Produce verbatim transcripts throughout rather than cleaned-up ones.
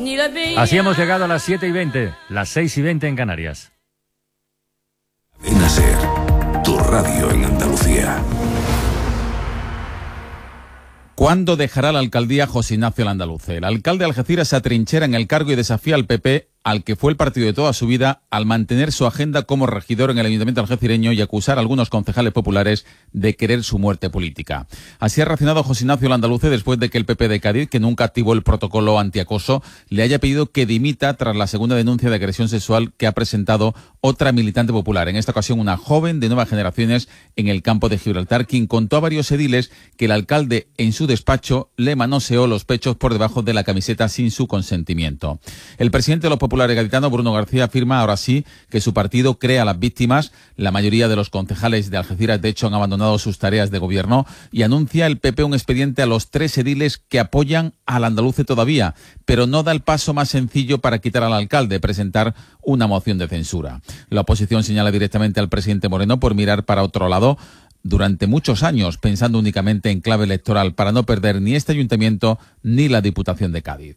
Así hemos llegado a las siete y veinte, las seis y veinte en Canarias. Cadena Ser, tu radio en Andalucía. ¿Cuándo dejará la alcaldía José Ignacio Landaluce? El alcalde de Algeciras se atrinchera en el cargo y desafía al P P, al que fue el partido de toda su vida, al mantener su agenda como regidor en el Ayuntamiento algecireño y acusar a algunos concejales populares de querer su muerte política. Así ha reaccionado José Ignacio Landaluce después de que el P P de Cádiz, que nunca activó el protocolo antiacoso, le haya pedido que dimita tras la segunda denuncia de agresión sexual que ha presentado otra militante popular, en esta ocasión una joven de nuevas generaciones en el campo de Gibraltar, quien contó a varios ediles que el alcalde en su despacho le manoseó los pechos por debajo de la camiseta sin su consentimiento. El presidente de los populares gaditanos, Bruno García, afirma ahora sí que su partido cree a las víctimas. La mayoría de los concejales de Algeciras, de hecho, han abandonado sus tareas de gobierno, y anuncia el P P un expediente a los tres ediles que apoyan al Landaluce todavía, pero no da el paso más sencillo para quitar al alcalde, presentar una moción de censura. La oposición señala directamente al presidente Moreno por mirar para otro lado durante muchos años, pensando únicamente en clave electoral para no perder ni este ayuntamiento ni la Diputación de Cádiz.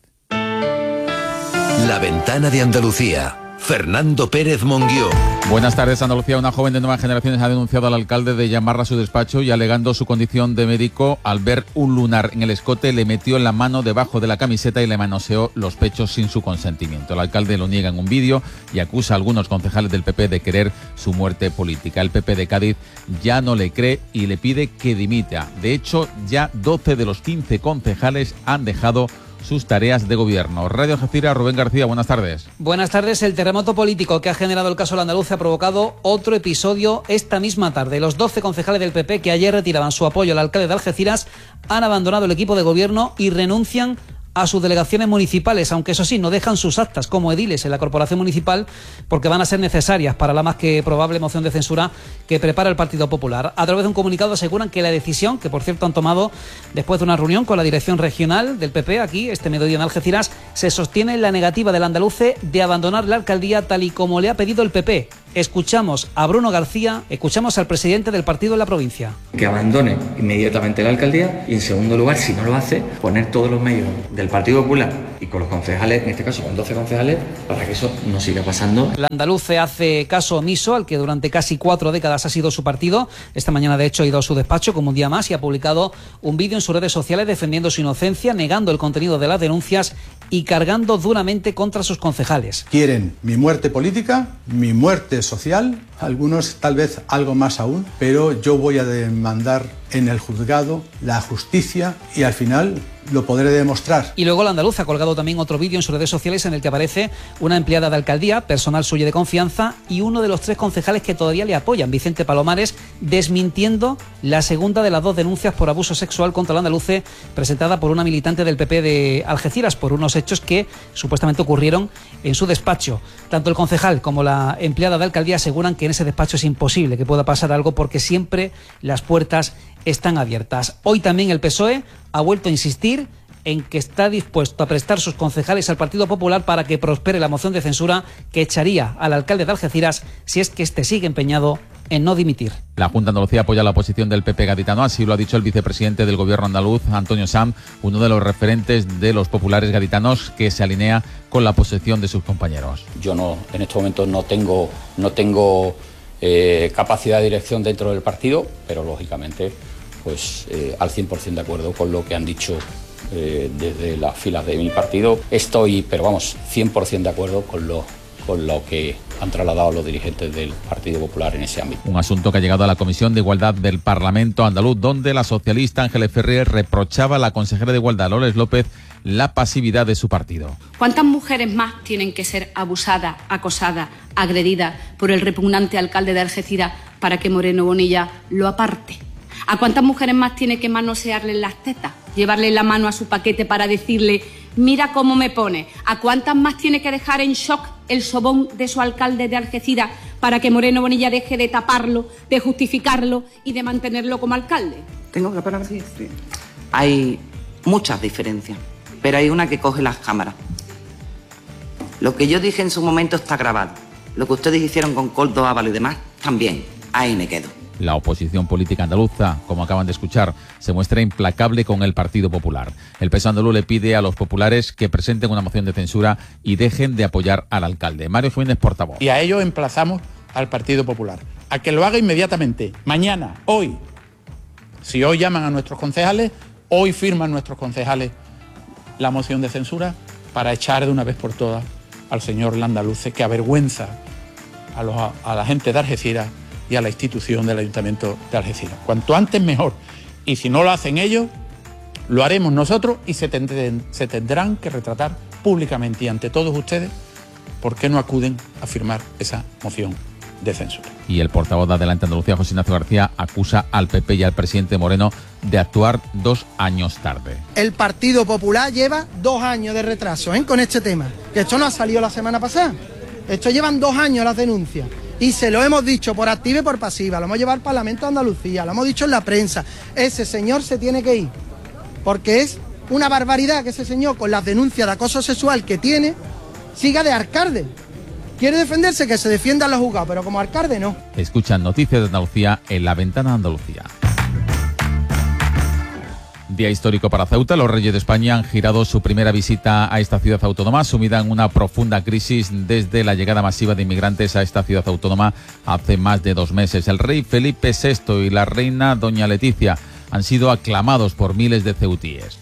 La ventana de Andalucía. Fernando Pérez Monguió. Buenas tardes, Andalucía. Una joven de nuevas generaciones ha denunciado al alcalde de llamarla a su despacho y, alegando su condición de médico, al ver un lunar en el escote, le metió la mano debajo de la camiseta y le manoseó los pechos sin su consentimiento. El alcalde lo niega en un vídeo y acusa a algunos concejales del P P de querer su muerte política. El P P de Cádiz ya no le cree y le pide que dimita. De hecho, ya doce de los quince concejales han dejado sus tareas de gobierno. Radio Algeciras, Rubén García, buenas tardes. Buenas tardes. El terremoto político que ha generado el caso Landaluce ha provocado otro episodio esta misma tarde. Los doce concejales del P P que ayer retiraban su apoyo al alcalde de Algeciras han abandonado el equipo de gobierno y renuncian a sus delegaciones municipales, aunque eso sí, no dejan sus actas como ediles en la corporación municipal porque van a ser necesarias para la más que probable moción de censura que prepara el Partido Popular. A través de un comunicado aseguran que la decisión, que por cierto han tomado después de una reunión con la dirección regional del P P aquí, este mediodía en Algeciras, se sostiene en la negativa del Landaluce de abandonar la alcaldía tal y como le ha pedido el P P. Escuchamos a Bruno García, escuchamos al presidente del partido en la provincia. Que abandone inmediatamente la alcaldía y, en segundo lugar, si no lo hace, poner todos los medios del Partido Popular y con los concejales, en este caso con doce concejales, para que eso no siga pasando. Landaluce hace caso omiso al que durante casi cuatro décadas ha sido su partido. Esta mañana, de hecho, ha ido a su despacho como un día más y ha publicado un vídeo en sus redes sociales defendiendo su inocencia, negando el contenido de las denuncias y cargando duramente contra sus concejales. Quieren mi muerte política, mi muerte social, algunos tal vez algo más aún, pero yo voy a demandar en el juzgado la justicia y al final lo podré demostrar. Y luego Landaluce ha colgado también otro vídeo en sus redes sociales en el que aparece una empleada de alcaldía, personal suyo de confianza, y uno de los tres concejales que todavía le apoyan, Vicente Palomares, desmintiendo la segunda de las dos denuncias por abuso sexual contra Landaluce presentada por una militante del P P de Algeciras por unos hechos que supuestamente ocurrieron en su despacho. Tanto el concejal como la empleada de alcaldía aseguran que en ese despacho es imposible que pueda pasar algo porque siempre las puertas están abiertas. Hoy también el P S O E ha vuelto a insistir en que está dispuesto a prestar sus concejales al Partido Popular para que prospere la moción de censura que echaría al alcalde de Algeciras si es que éste sigue empeñado en no dimitir. La Junta de Andalucía apoya la posición del P P gaditano, así lo ha dicho el vicepresidente del Gobierno andaluz, Antonio Sanz, uno de los referentes de los populares gaditanos que se alinea con la posición de sus compañeros. Yo no, en estos momentos no tengo, no tengo eh, capacidad de dirección dentro del partido, pero lógicamente pues eh, al cien por ciento de acuerdo con lo que han dicho eh, desde las filas de mi partido. Estoy, pero vamos, cien por ciento de acuerdo con lo, con lo que han trasladado los dirigentes del Partido Popular en ese ámbito. Un asunto que ha llegado a la Comisión de Igualdad del Parlamento andaluz, donde la socialista Ángeles Ferrer reprochaba a la consejera de Igualdad, Loles López, la pasividad de su partido. ¿Cuántas mujeres más tienen que ser abusadas, acosadas, agredidas por el repugnante alcalde de Algeciras para que Moreno Bonilla lo aparte? ¿A cuántas mujeres más tiene que manosearle las tetas, llevarle la mano a su paquete para decirle mira cómo me pone? ¿A cuántas más tiene que dejar en shock el sobón de su alcalde de Algeciras para que Moreno Bonilla deje de taparlo, de justificarlo y de mantenerlo como alcalde? Tengo que parar. Sí, sí. Hay muchas diferencias, pero hay una que coge las cámaras. Lo que yo dije en su momento está grabado. Lo que ustedes hicieron con Coldo Ávalo y demás, también. Ahí me quedo. La oposición política andaluza, como acaban de escuchar, se muestra implacable con el Partido Popular. El P S O E andaluz le pide a los populares que presenten una moción de censura y dejen de apoyar al alcalde. Mario Jiménez, portavoz. Y a ello emplazamos al Partido Popular a que lo haga inmediatamente, mañana, hoy. Si hoy llaman a nuestros concejales, hoy firman nuestros concejales la moción de censura para echar de una vez por todas al señor Landaluce, que avergüenza a, los, a la gente de Algeciras y a la institución del Ayuntamiento de Algeciras. Cuanto antes mejor. Y si no lo hacen ellos, lo haremos nosotros y se, tendrán, se tendrán que retratar públicamente y ante todos ustedes por qué no acuden a firmar esa moción de censura. Y el portavoz de Adelante Andalucía, José Ignacio García, acusa al P P y al presidente Moreno de actuar dos años tarde. El Partido Popular lleva dos años de retraso ¿eh? con este tema. Que esto no ha salido la semana pasada. Esto llevan dos años las denuncias. Y se lo hemos dicho por activa y por pasiva. Lo hemos llevado al Parlamento de Andalucía, lo hemos dicho en la prensa. Ese señor se tiene que ir. Porque es una barbaridad que ese señor, con las denuncias de acoso sexual que tiene, siga de alcalde. Quiere defenderse, que se defienda a los juzgados, pero como alcalde no. Escuchan Noticias de Andalucía en La Ventana de Andalucía. Día histórico para Ceuta. Los Reyes de España han girado su primera visita a esta ciudad autónoma, sumida en una profunda crisis desde la llegada masiva de inmigrantes a esta ciudad autónoma hace más de dos meses. El rey Felipe sexto y la reina doña Leticia han sido aclamados por miles de ceutíes.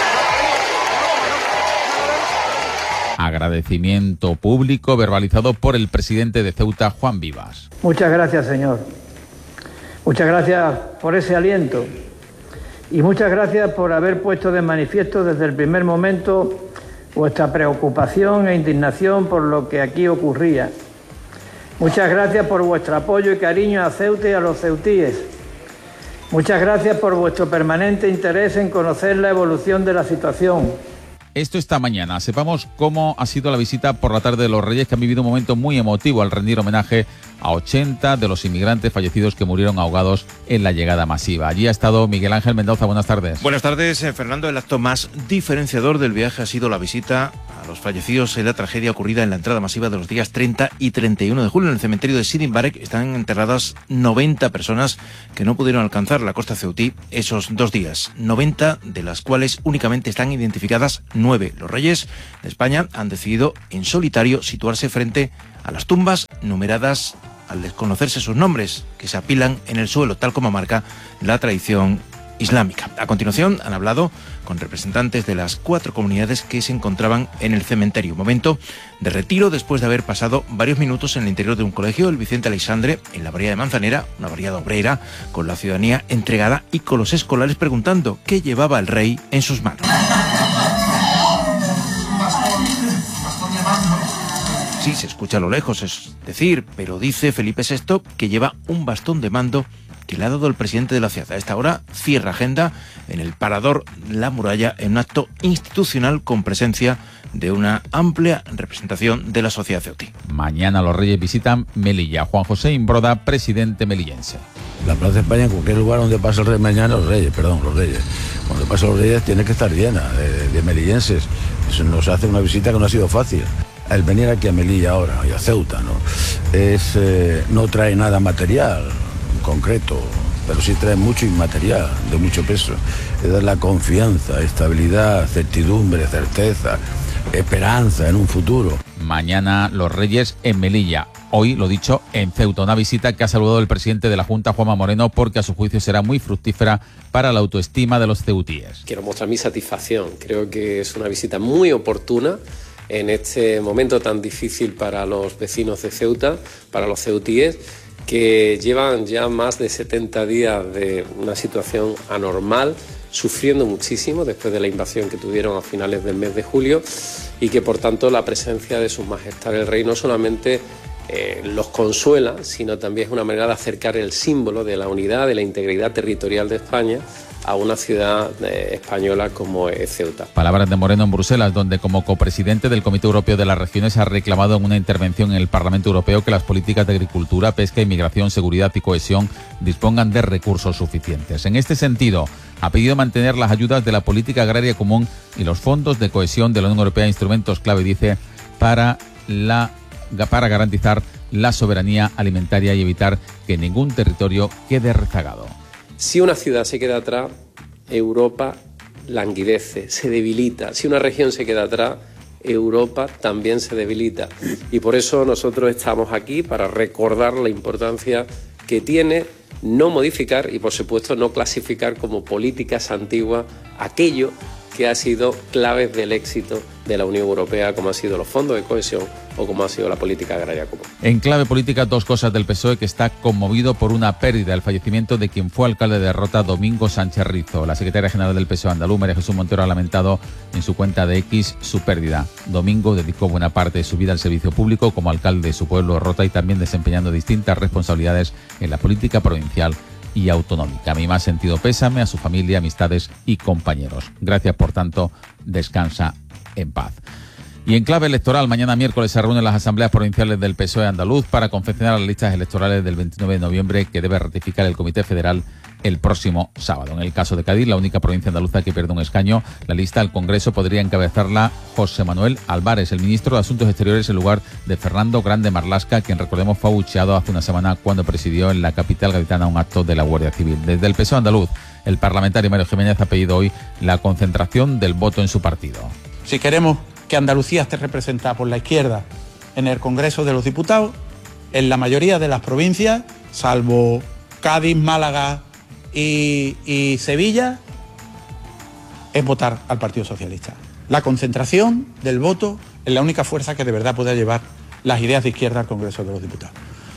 Agradecimiento público verbalizado por el presidente de Ceuta, Juan Vivas. Muchas gracias, señor. Muchas gracias por ese aliento. Y muchas gracias por haber puesto de manifiesto desde el primer momento vuestra preocupación e indignación por lo que aquí ocurría. Muchas gracias por vuestro apoyo y cariño a Ceuta y a los ceutíes. Muchas gracias por vuestro permanente interés en conocer la evolución de la situación. Esto esta mañana. Sepamos cómo ha sido la visita por la tarde de los Reyes, que han vivido un momento muy emotivo al rendir homenaje a ochenta de los inmigrantes fallecidos que murieron ahogados en la llegada masiva. Allí ha estado Miguel Ángel Mendoza. Buenas tardes. Buenas tardes, eh, Fernando. El acto más diferenciador del viaje ha sido la visita a los fallecidos en la tragedia ocurrida en la entrada masiva de los días treinta y treinta y uno de julio. En el cementerio de Sidi Mbarek están enterradas noventa personas que no pudieron alcanzar la costa ceutí esos dos días. noventa de las cuales únicamente están identificadas nueve. Los Reyes de España han decidido en solitario situarse frente a las tumbas numeradas al desconocerse sus nombres, que se apilan en el suelo, tal como marca la tradición islámica. A continuación han hablado con representantes de las cuatro comunidades que se encontraban en el cementerio. Momento de retiro después de haber pasado varios minutos en el interior de un colegio, el Vicente Aleixandre, en la barriada de Manzanera, una barriada obrera, con la ciudadanía entregada y con los escolares preguntando qué llevaba el rey en sus manos. Sí, se escucha a lo lejos, es decir, pero dice Felipe sexto que lleva un bastón de mando que le ha dado el presidente de la ciudad. A esta hora cierra agenda en el Parador La Muralla en un acto institucional con presencia de una amplia representación de la sociedad ceutí. Mañana los Reyes visitan Melilla. Juan José Imbroda, presidente melillense. La Plaza de España, en cualquier lugar donde pase el rey mañana, los Reyes, perdón, los Reyes, cuando pasen los Reyes tiene que estar llena de, de melillenses. Eso nos hace una visita que no ha sido fácil. El venir aquí a Melilla ahora y a Ceuta, ¿no? Es, eh, no trae nada material concreto, pero sí trae mucho inmaterial, de mucho peso. Es dar la confianza, estabilidad, certidumbre, certeza, esperanza en un futuro. Mañana los Reyes en Melilla. Hoy, lo dicho, en Ceuta, una visita que ha saludado el presidente de la Junta, Juanma Moreno, porque a su juicio será muy fructífera para la autoestima de los ceutíes. Quiero mostrar mi satisfacción. Creo que es una visita muy oportuna en este momento tan difícil para los vecinos de Ceuta, para los ceutíes, que llevan ya más de setenta días de una situación anormal, sufriendo muchísimo después de la invasión que tuvieron a finales del mes de julio, y que por tanto la presencia de Su Majestad el Rey no solamente eh, los consuela, sino también es una manera de acercar el símbolo de la unidad, de la integridad territorial de España a una ciudad eh, española como es Ceuta. Palabras de Moreno en Bruselas, donde como copresidente del Comité Europeo de las Regiones ha reclamado en una intervención en el Parlamento Europeo que las políticas de agricultura, pesca, inmigración, seguridad y cohesión dispongan de recursos suficientes. En este sentido, ha pedido mantener las ayudas de la política agraria común y los fondos de cohesión de la Unión Europea, instrumentos clave, dice, para la para garantizar la soberanía alimentaria y evitar que ningún territorio quede rezagado. Si una ciudad se queda atrás, Europa languidece, se debilita. Si una región se queda atrás, Europa también se debilita. Y por eso nosotros estamos aquí, para recordar la importancia que tiene no modificar y, por supuesto, no clasificar como políticas antiguas aquello que ha sido claves del éxito de la Unión Europea, como han sido los fondos de cohesión o como ha sido la política agraria común. En clave política, dos cosas del P S O E, que está conmovido por una pérdida, el fallecimiento de quien fue alcalde de Rota, Domingo Sánchez Rizo. La secretaria general del P S O E andaluz, María Jesús Montero, ha lamentado en su cuenta de X su pérdida. Domingo dedicó buena parte de su vida al servicio público como alcalde de su pueblo, Rota, y también desempeñando distintas responsabilidades en la política provincial y autonómica. Mi más sentido pésame a su familia, amistades y compañeros. Gracias, por tanto, descansa en paz. Y en clave electoral, mañana miércoles se reúnen las asambleas provinciales del P S O E andaluz para confeccionar las listas electorales del veintinueve de noviembre, que debe ratificar el Comité Federal el próximo sábado. En el caso de Cádiz, la única provincia andaluza que pierde un escaño, la lista al Congreso podría encabezarla José Manuel Álvarez, el ministro de Asuntos Exteriores, en lugar de Fernando Grande Marlaska, quien, recordemos, fue abucheado hace una semana cuando presidió en la capital gaditana un acto de la Guardia Civil. Desde el P S O E andaluz, el parlamentario Mario Jiménez ha pedido hoy la concentración del voto en su partido. Si queremos que Andalucía esté representada por la izquierda en el Congreso de los Diputados, en la mayoría de las provincias, salvo Cádiz, Málaga y, y Sevilla, es votar al Partido Socialista. La concentración del voto es la única fuerza que de verdad pueda llevar las ideas de izquierda al Congreso de los Diputados.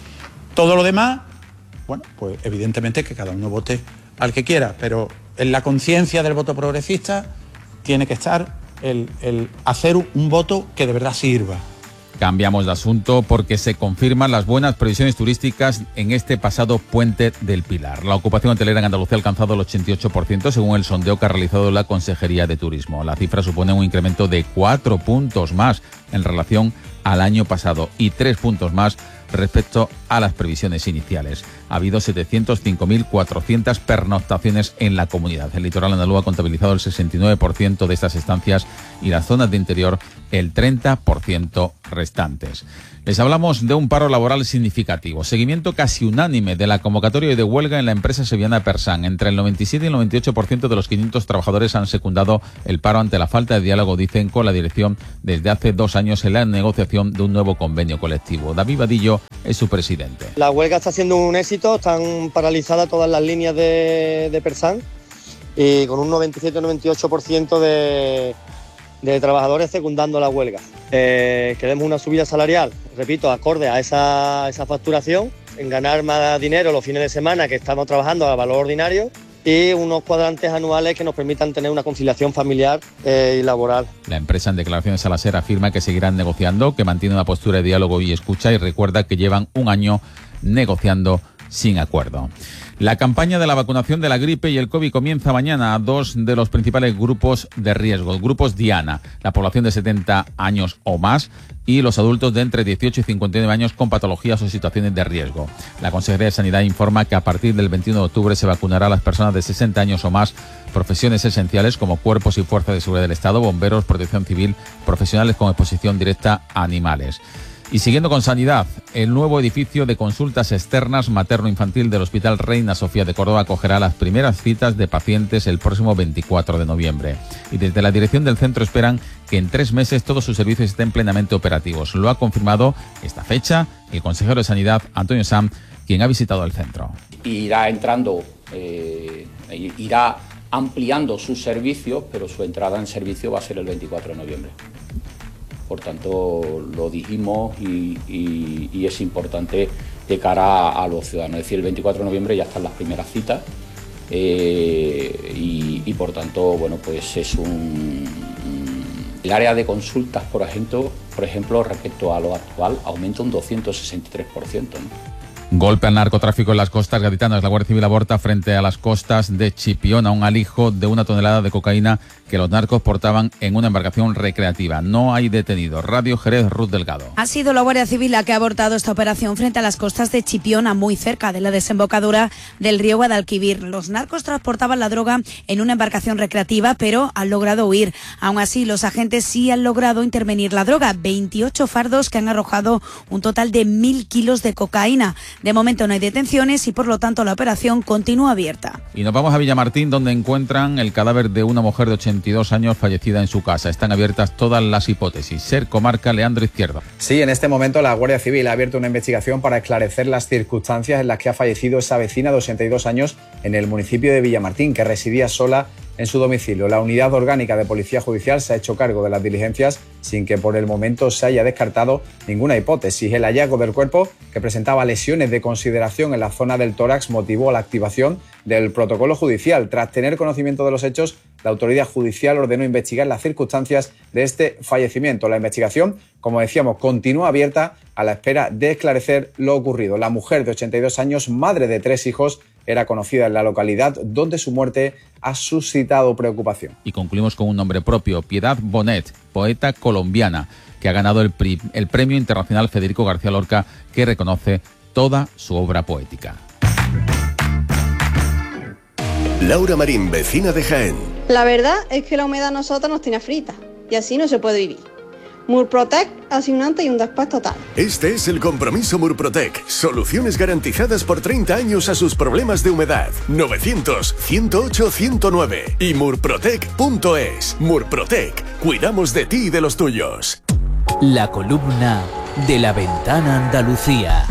Todo lo demás, bueno, pues evidentemente que cada uno vote al que quiera, pero en la conciencia del voto progresista tiene que estar El, el hacer un voto que de verdad sirva. Cambiamos de asunto porque se confirman las buenas previsiones turísticas en este pasado Puente del Pilar. La ocupación hotelera en Andalucía ha alcanzado el ochenta y ocho por ciento según el sondeo que ha realizado la Consejería de Turismo. La cifra supone un incremento de cuatro puntos más en relación al año pasado y tres puntos más respecto a las previsiones iniciales. Ha habido setecientos cinco mil cuatrocientas pernoctaciones en la comunidad. El litoral andaluz ha contabilizado el sesenta y nueve por ciento de estas estancias y las zonas de interior el treinta por ciento restantes. Les hablamos de un paro laboral significativo. Seguimiento casi unánime de la convocatoria de huelga en la empresa sevillana Persan. Entre el noventa y siete y el noventa y ocho por ciento de los quinientos trabajadores han secundado el paro ante la falta de diálogo, dicen, con la dirección desde hace dos años en la negociación de un nuevo convenio colectivo. David Vadillo es su presidente. La huelga está siendo un éxito, están paralizadas todas las líneas de, de Persan y con un noventa y siete a noventa y ocho por ciento de, de trabajadores secundando la huelga. Eh, queremos una subida salarial, repito, acorde a esa, esa facturación, en ganar más dinero los fines de semana que estamos trabajando a valor ordinario y unos cuadrantes anuales que nos permitan tener una conciliación familiar eh, y laboral. La empresa, en declaraciones a la SER, afirma que seguirán negociando, que mantiene una postura de diálogo y escucha, y recuerda que llevan un año negociando sin acuerdo. La campaña de la vacunación de la gripe y el COVID comienza mañana a dos de los principales grupos de riesgo, grupos Diana, la población de setenta años o más y los adultos de entre dieciocho y cincuenta y nueve años con patologías o situaciones de riesgo. La Consejería de Sanidad informa que a partir del veintiuno de octubre se vacunará a las personas de sesenta años o más, profesiones esenciales como cuerpos y fuerzas de seguridad del Estado, bomberos, protección civil, profesionales con exposición directa a animales. Y siguiendo con sanidad, el nuevo edificio de consultas externas materno-infantil del Hospital Reina Sofía de Córdoba acogerá las primeras citas de pacientes el próximo veinticuatro de noviembre. Y desde la dirección del centro esperan que en tres meses todos sus servicios estén plenamente operativos. Lo ha confirmado esta fecha el consejero de Sanidad, Antonio Sam, quien ha visitado el centro. Irá entrando, eh, irá ampliando sus servicios, pero su entrada en servicio va a ser el veinticuatro de noviembre. Por tanto, lo dijimos y, y, y es importante de cara a, a los ciudadanos. Es decir, el veinticuatro de noviembre ya están las primeras citas eh, y, y, por tanto, bueno, pues es un, un... El área de consultas, por ejemplo, por ejemplo, respecto a lo actual, aumenta un doscientos sesenta y tres por ciento, ¿no? Golpe al narcotráfico en las costas gaditanas. La Guardia Civil aborta frente a las costas de Chipiona un alijo de una tonelada de cocaína que los narcos portaban en una embarcación recreativa. No hay detenidos. Radio Jerez, Ruth Delgado. Ha sido la Guardia Civil la que ha abortado esta operación frente a las costas de Chipiona, muy cerca de la desembocadura del río Guadalquivir. Los narcos transportaban la droga en una embarcación recreativa, pero han logrado huir. Aún así, los agentes sí han logrado intervenir la droga. veintiocho fardos que han arrojado un total de mil kilos de cocaína. De momento no hay detenciones y por lo tanto la operación continúa abierta. Y nos vamos a Villamartín, donde encuentran el cadáver de una mujer de ochenta y dos años fallecida en su casa. Están abiertas todas las hipótesis. Ser comarca, Leandro Izquierdo. Sí, en este momento la Guardia Civil ha abierto una investigación para esclarecer las circunstancias en las que ha fallecido esa vecina de ochenta y dos años en el municipio de Villamartín, que residía sola en su domicilio. La unidad orgánica de Policía Judicial se ha hecho cargo de las diligencias sin que por el momento se haya descartado ninguna hipótesis. El hallazgo del cuerpo, que presentaba lesiones de consideración en la zona del tórax, motivó la activación del protocolo judicial. Tras tener conocimiento de los hechos, la autoridad judicial ordenó investigar las circunstancias de este fallecimiento. La investigación, como decíamos, continúa abierta a la espera de esclarecer lo ocurrido. La mujer de ochenta y dos años, madre de tres hijos, era conocida en la localidad, donde su muerte ha suscitado preocupación. Y concluimos con un nombre propio, Piedad Bonet, poeta colombiana, que ha ganado el, pri- el Premio Internacional Federico García Lorca, que reconoce toda su obra poética. Laura Marín, vecina de Jaén. La verdad es que la humedad a nosotros nos tiene fritas y así no se puede vivir. Murprotec hace un antes y un después total. Este es el compromiso Murprotec. Soluciones garantizadas por treinta años a sus problemas de humedad. novecientos, ciento ocho, ciento nueve y murprotec punto es. Murprotec. Cuidamos de ti y de los tuyos. La columna de La Ventana Andalucía.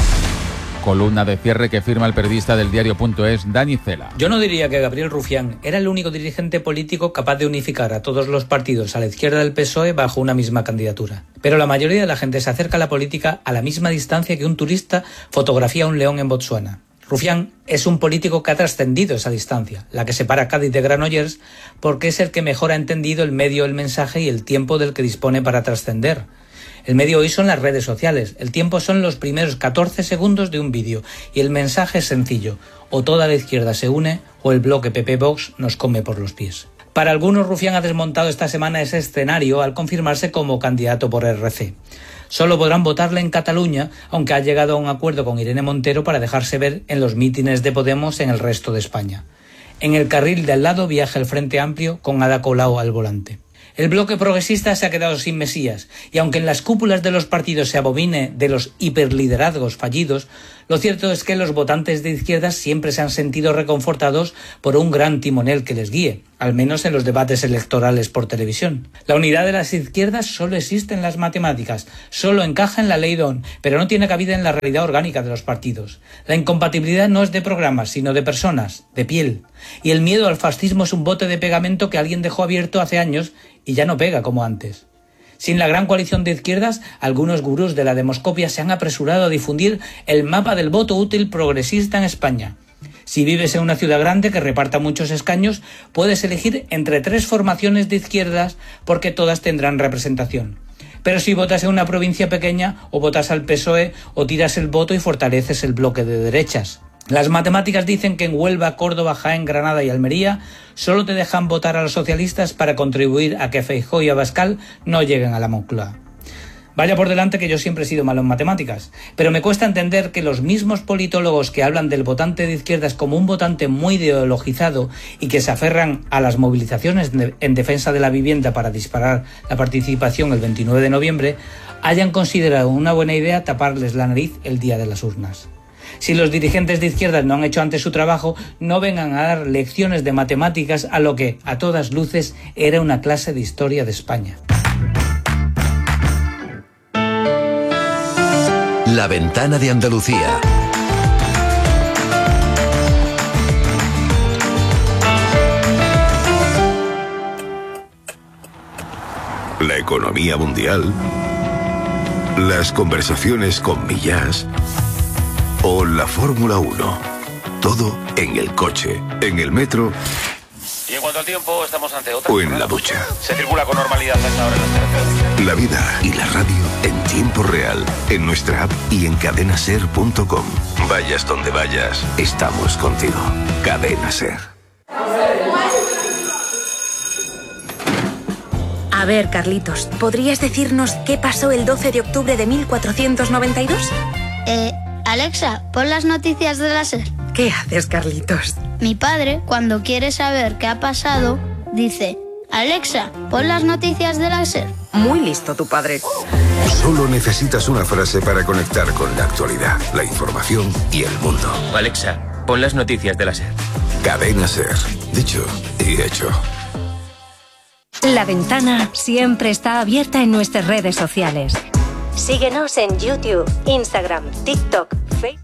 Columna de cierre que firma el periodista del diario.es, Dani Cela. Yo no diría que Gabriel Rufián era el único dirigente político capaz de unificar a todos los partidos a la izquierda del P S O E bajo una misma candidatura. Pero la mayoría de la gente se acerca a la política a la misma distancia que un turista fotografía a un león en Botsuana. Rufián es un político que ha trascendido esa distancia, la que separa Cádiz de Granollers, porque es el que mejor ha entendido el medio, el mensaje y el tiempo del que dispone para trascender. El medio hoy son las redes sociales, el tiempo son los primeros catorce segundos de un vídeo y el mensaje es sencillo: o toda la izquierda se une o el bloque P P Vox nos come por los pies. Para algunos, Rufián ha desmontado esta semana ese escenario al confirmarse como candidato por R C. Solo podrán votarle en Cataluña, aunque ha llegado a un acuerdo con Irene Montero para dejarse ver en los mítines de Podemos en el resto de España. En el carril de al lado viaja el Frente Amplio con Ada Colau al volante. El bloque progresista se ha quedado sin Mesías, y aunque en las cúpulas de los partidos se abomine de los hiperliderazgos fallidos, lo cierto es que los votantes de izquierdas siempre se han sentido reconfortados por un gran timonel que les guíe, al menos en los debates electorales por televisión. La unidad de las izquierdas solo existe en las matemáticas, solo encaja en la ley D O N, pero no tiene cabida en la realidad orgánica de los partidos. La incompatibilidad no es de programas, sino de personas, de piel. Y el miedo al fascismo es un bote de pegamento que alguien dejó abierto hace años y ya no pega como antes. Sin la gran coalición de izquierdas, algunos gurús de la demoscopia se han apresurado a difundir el mapa del voto útil progresista en España. Si vives en una ciudad grande que reparta muchos escaños, puedes elegir entre tres formaciones de izquierdas porque todas tendrán representación. Pero si votas en una provincia pequeña, o votas al P S O E, o tiras el voto y fortaleces el bloque de derechas. Las matemáticas dicen que en Huelva, Córdoba, Jaén, Granada y Almería solo te dejan votar a los socialistas para contribuir a que Feijóo y Abascal no lleguen a la Moncloa. Vaya por delante que yo siempre he sido malo en matemáticas, pero me cuesta entender que los mismos politólogos que hablan del votante de izquierdas como un votante muy ideologizado y que se aferran a las movilizaciones en defensa de la vivienda para disparar la participación el veintinueve de noviembre, hayan considerado una buena idea taparles la nariz el día de las urnas. Si los dirigentes de izquierdas no han hecho antes su trabajo, no vengan a dar lecciones de matemáticas a lo que, a todas luces, era una clase de historia de España. La Ventana de Andalucía. La economía mundial, las conversaciones con Millás o la Fórmula uno. Todo en el coche, en el metro Y en cuanto al tiempo, estamos ante otra. o en la ducha. Se circula con normalidad a esta hora en las carreteras. La vida y la radio en tiempo real, en nuestra app y en cadena ser punto com. Vayas donde vayas, estamos contigo. Cadena Ser. A ver, Carlitos, ¿podrías decirnos qué pasó el doce de octubre de mil cuatrocientos noventa y dos? Eh, Alexa, pon las noticias de la SER. ¿Qué haces, Carlitos? Mi padre, cuando quiere saber qué ha pasado, dice: Alexa, pon las noticias de la SER. Muy listo tu padre. Solo necesitas una frase para conectar con la actualidad, la información y el mundo. Alexa, pon las noticias de la SER. Cadena Ser. Dicho y hecho. La Ventana siempre está abierta en nuestras redes sociales. Síguenos en YouTube, Instagram, TikTok, Facebook.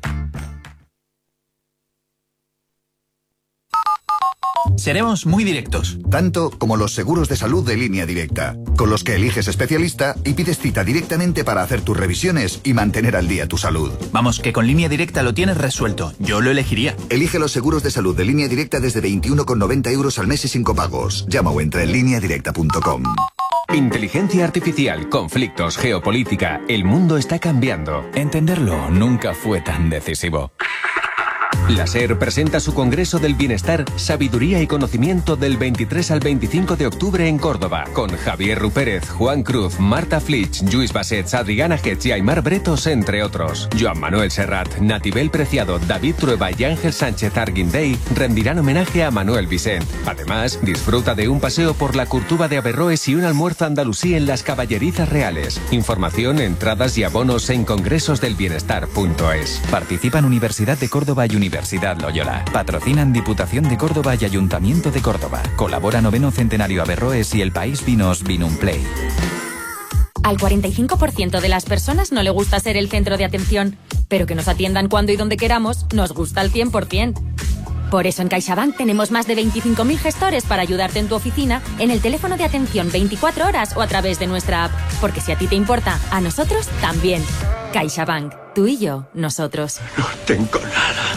Seremos muy directos. Tanto como los seguros de salud de Línea Directa, con los que eliges especialista y pides cita directamente para hacer tus revisiones y mantener al día tu salud. Vamos, que con Línea Directa lo tienes resuelto. Yo lo elegiría. Elige los seguros de salud de Línea Directa desde veintiuno con noventa euros al mes y sin copagos. Llama o entra en línea directa punto com. Inteligencia artificial, conflictos, geopolítica. El mundo está cambiando. Entenderlo nunca fue tan decisivo. La SER presenta su Congreso del Bienestar, Sabiduría y Conocimiento del veintitrés al veinticinco de octubre en Córdoba, con Javier Rupérez, Juan Cruz, Marta Flitsch, Lluís Bassets, Adriana Getz y Aymar Bretos, entre otros. Joan Manuel Serrat, Natibel Preciado, David Trueba y Ángel Sánchez Arguindey rendirán homenaje a Manuel Vicent. Además, disfruta de un paseo por la Curtuba de Averroes y un almuerzo andalusí en las Caballerizas Reales. Información, entradas y abonos en congresos del bienestar punto es. Participan Universidad de Córdoba y Universidad Loyola. Patrocinan Diputación de Córdoba y Ayuntamiento de Córdoba. Colabora Noveno Centenario Averroes y El País Vinos Vinumplay. Al cuarenta y cinco por ciento de las personas no le gusta ser el centro de atención, pero que nos atiendan cuando y donde queramos nos gusta al cien por ciento. Por eso en CaixaBank tenemos más de veinticinco mil gestores para ayudarte en tu oficina, en el teléfono de atención veinticuatro horas o a través de nuestra app. Porque si a ti te importa, a nosotros también. CaixaBank. Tú y yo, nosotros. No tengo nada.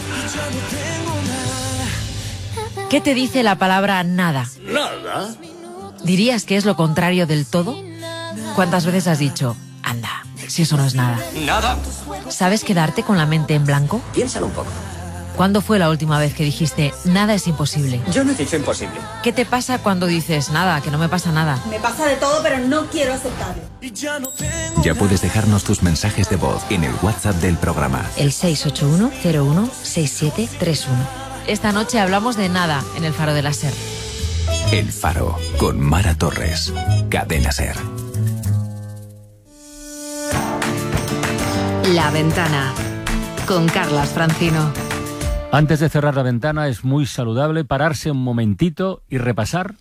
¿Qué te dice la palabra nada? ¿Nada? ¿Dirías que es lo contrario del todo? ¿Cuántas veces has dicho, anda, si eso no es nada? Nada. ¿Sabes quedarte con la mente en blanco? Piénsalo un poco. ¿Cuándo fue la última vez que dijiste, nada es imposible? Yo no he dicho imposible. ¿Qué te pasa cuando dices, nada, que no me pasa nada? Me pasa de todo, pero no quiero aceptarlo. Ya puedes dejarnos tus mensajes de voz en el WhatsApp del programa. El seis ocho uno cero uno seis siete tres uno. Esta noche hablamos de nada en el Faro de la SER. El Faro, con Mara Torres. Cadena SER. La Ventana, con Carlas Francino. Antes de cerrar la ventana es muy saludable pararse un momentito y repasar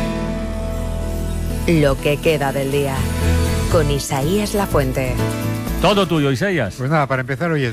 lo que queda del día, con Isaías Lafuente. Todo tuyo, Isaías. Pues nada, para empezar hoy es